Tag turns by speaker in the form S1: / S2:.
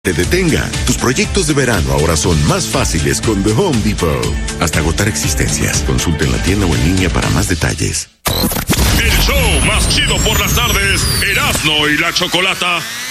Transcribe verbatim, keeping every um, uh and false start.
S1: te detenga. Tus proyectos de verano ahora son más fáciles con The Home Depot. Hasta agotar existencias. Consulta en la tienda o en línea para más detalles.
S2: El show más chido por las tardes, Erasmo y la Chocolata.